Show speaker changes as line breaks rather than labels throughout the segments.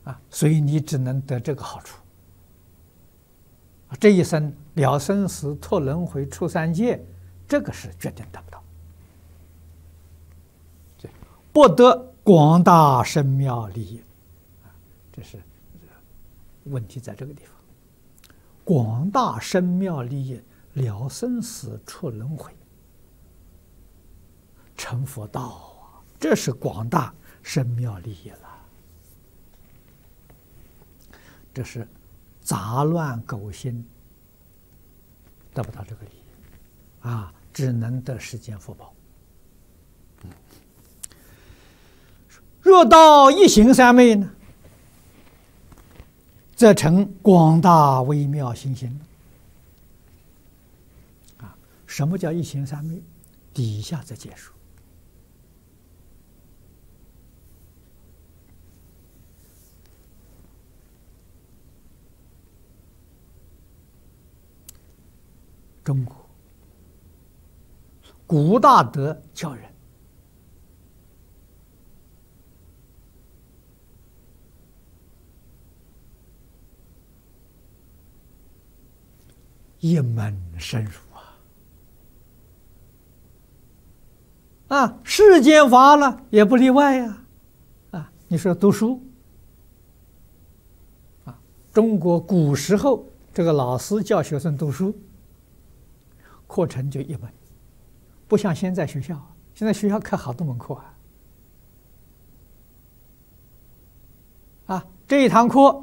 所以你只能得这个好处。这一生了生死、脱轮回、出三界，这个是决定得不到。不得广大深妙利益，这是问题在这个地方。广大深妙利益，了生死、出轮回，成佛道啊，这是广大深妙利益了。这是杂乱苟心得不到这个利益只能得世间福报。若到一行三昧呢，则成广大微妙心性。什么叫一行三昧？底下再解说。中国古大德教人一门深入世间法了也不例外呀你说读书中国古时候这个老师教学生读书，课程就一门，不像现在学校，现在学校开好多门课这一堂课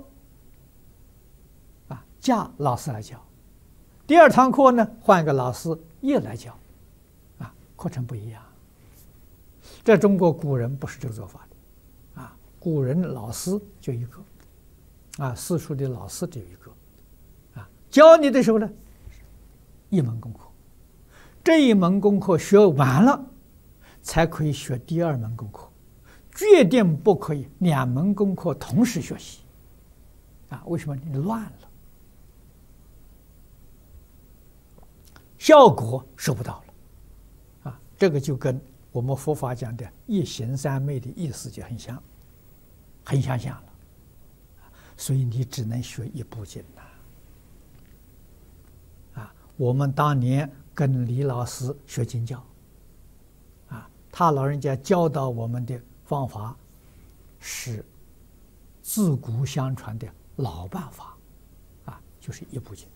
假老师来教，第二堂课呢换一个老师也来教课程不一样。这中国古人不是这个做法的古人老师就一个私塾的老师只有一个教你的时候呢一门功课，这一门功课学完了才可以学第二门功课，决定不可以两门功课同时学习为什么？你乱了，效果收不到了这个就跟我们佛法讲的一行三昧的意思就很相像了所以你只能学一部经我们当年跟李老师学经教他老人家教导我们的方法是自古相传的老办法就是一部经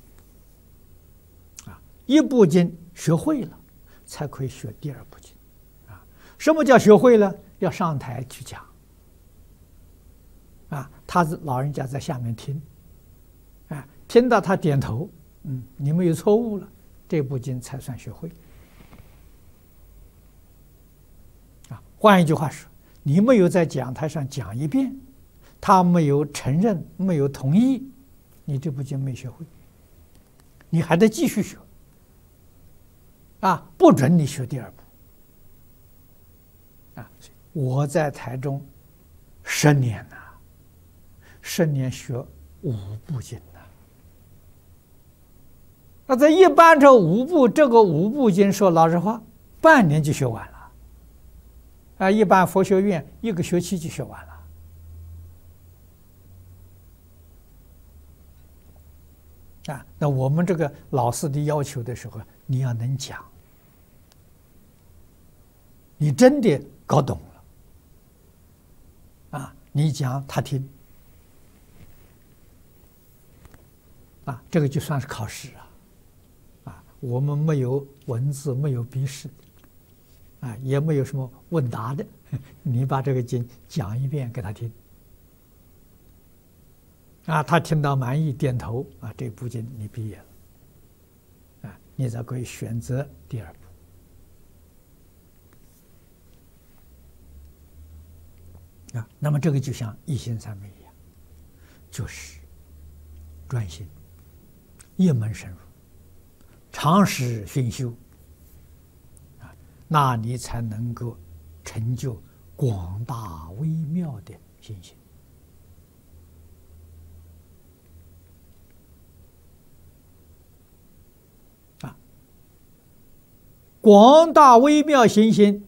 一部经学会了才可以学第二部经什么叫学会了？要上台去讲他老人家在下面听听到他点头你没有错误了，这部经才算学会换一句话说，你没有在讲台上讲一遍，他没有承认没有同意，你这部经没学会，你还得继续学不准你学第二部我在台中10年10年学5部经那在一般这5部经说老实话半年就学完了一般佛学院1个学期就学完了那我们这个老师的要求的时候，你要能讲，你真的搞懂了你讲他听这个就算是考试我们没有文字，没有笔试也没有什么问答的，你把这个经讲一遍给他听他听到满意点头这部经你毕业了你才可以选择第二部那么这个就像一行三昧一样，就是专心一门深入，长时熏修那你才能够成就广大微妙的心性广大微妙心性